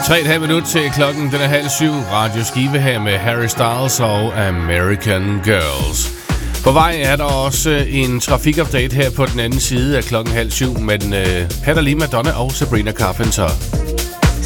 3,5 minutter til klokken. Den er 6:30. Radio Skive her med Harry Styles og American Girls. På vej er der også en trafikupdate her på den anden side af klokken 6:30. Men her er der lige Madonna og Sabrina Carpenter.